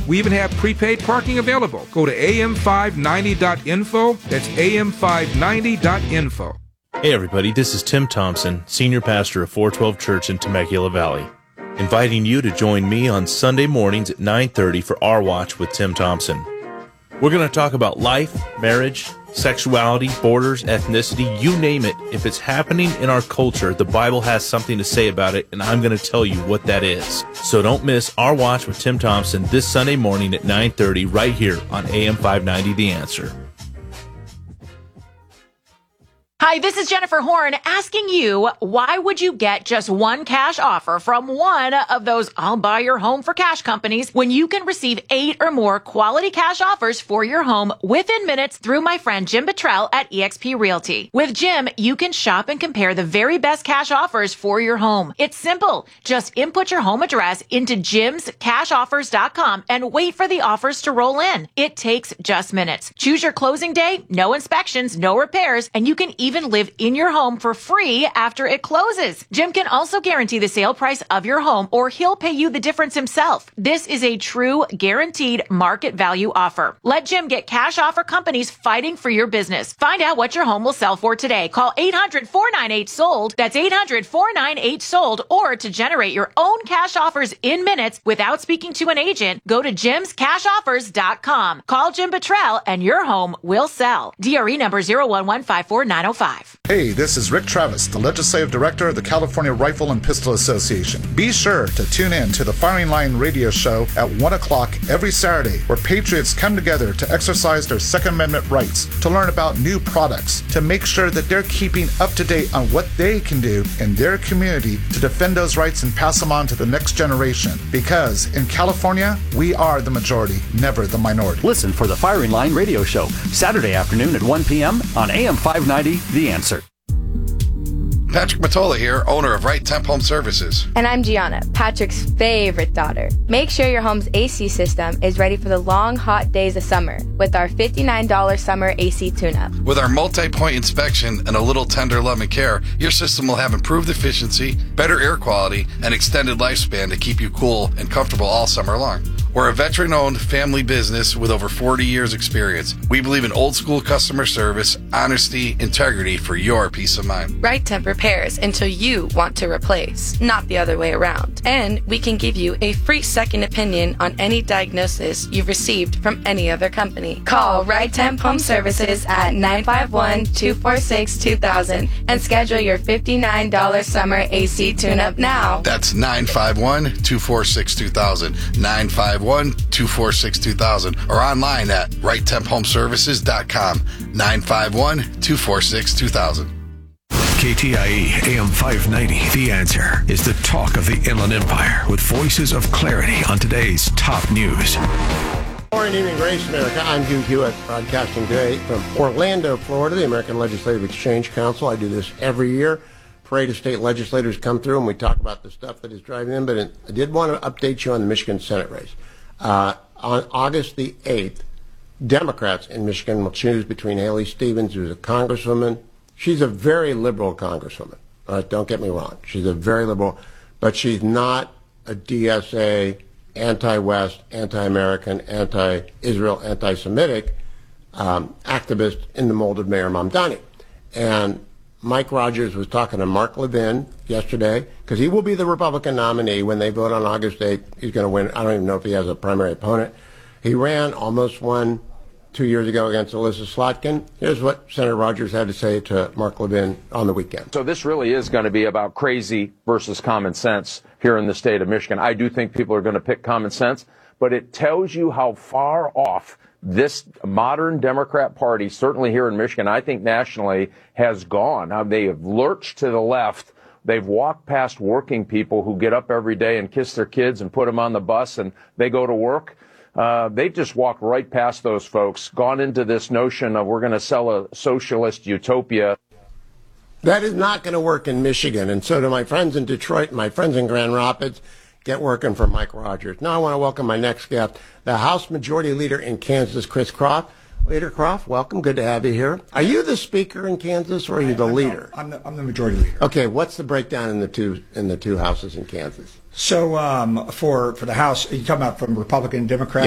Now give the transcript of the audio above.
We even have prepaid parking available. Go to am590.info. That's am590.info. Hey everybody, this is Tim Thompson, Senior Pastor of 412 Church in Temecula Valley, inviting you to join me on Sunday mornings at 9:30 for Our Watch with Tim Thompson. We're going to talk about life, marriage, sexuality, borders, ethnicity, you name it. If it's happening in our culture, the Bible has something to say about it, and I'm going to tell you what that is. So don't miss Our Watch with Tim Thompson this Sunday morning at 9:30 right here on AM 590 The Answer. Hi, this is Jennifer Horn asking you, why would you get just one cash offer from one of those I'll buy your home for cash companies when you can receive 8 or more quality cash offers for your home within minutes through my friend Jim Bottrell at eXp Realty? With Jim, you can shop and compare the very best cash offers for your home. It's simple. Just input your home address into jimscashoffers.com and wait for the offers to roll in. It takes just minutes. Choose your closing day, no inspections, no repairs, and you can even live in your home for free after it closes. Jim can also guarantee the sale price of your home, or he'll pay you the difference himself. This is a true guaranteed market value offer. Let Jim get cash offer companies fighting for your business. Find out what your home will sell for today. Call 800-498-SOLD. That's 800-498-SOLD. Or to generate your own cash offers in minutes without speaking to an agent, go to jimscashoffers.com. Call Jim Bottrell and your home will sell. DRE number 0115490. Hey, this is Rick Travis, the Legislative Director of the California Rifle and Pistol Association. Be sure to tune in to the Firing Line radio show at 1 o'clock every Saturday, where patriots come together to exercise their Second Amendment rights, to learn about new products, to make sure that they're keeping up to date on what they can do in their community to defend those rights and pass them on to the next generation. Because in California, we are the majority, never the minority. Listen for the Firing Line radio show, Saturday afternoon at 1 p.m. on AM 590, The Answer. Patrick Matola here, owner of Right Temp Home Services. And I'm Gianna, Patrick's favorite daughter. Make sure your home's AC system is ready for the long, hot days of summer with our $59 summer AC tune-up. With our multi-point inspection and a little tender love and care, your system will have improved efficiency, better air quality, and extended lifespan to keep you cool and comfortable all summer long. We're a veteran-owned family business with over 40 years experience. We believe in old-school customer service, honesty, integrity for your peace of mind. Right Temp repairs until you want to replace, not the other way around. And we can give you a free second opinion on any diagnosis you've received from any other company. Call Right Temp Home Services at 951-246-2000 and schedule your $59 summer AC tune-up now. That's 951-246-2000, 951-246-2000, or online at righttemphomeservices.com, 951-246-2000. KTIE AM 590, The Answer, is the talk of the Inland Empire with voices of clarity on today's top news. Morning, evening, Grace America. I'm Hugh Hewitt, broadcasting today from Orlando, Florida, the American Legislative Exchange Council. I do this every year. Parade of state legislators come through, and we talk about the stuff that is driving them. But I did want to update you on the Michigan Senate race. On August the 8th, Democrats in Michigan will choose between Haley Stevens, who's a congresswoman. She's a very liberal congresswoman. Don't get me wrong. She's a very liberal, but she's not a DSA, anti-West, anti-American, anti-Israel, anti-Semitic activist in the mold of Mayor Mamdani. And Mike Rogers was talking to Mark Levin yesterday, because he will be the Republican nominee when they vote on August 8th. He's going to win. I don't even know if he has a primary opponent. He ran, almost won 2 years ago against Alyssa Slotkin. Here's what Senator Rogers had to say to Mark Levin on the weekend. So this really is going to be about crazy versus common sense here in the state of Michigan. I do think people are going to pick common sense, but it tells you how far off this modern Democrat Party, certainly here in Michigan, I think nationally, has gone. How they have lurched to the left. They've walked past working people who get up every day and kiss their kids and put them on the bus and they go to work. They've just walked right past those folks, gone into this notion of we're going to sell a socialist utopia. That is not going to work in Michigan. And so to my friends in Detroit, my friends in Grand Rapids, get working for Mike Rogers. Now I want to welcome my next guest, the House Majority Leader in Kansas, Chris Croft. Leader Croft, welcome. Good to have you here. Are you the Speaker in Kansas, or are you the leader? I'm the Majority Leader. Okay, what's the breakdown in the two houses in Kansas? So for the House, are you talking about from Republican and Democrat?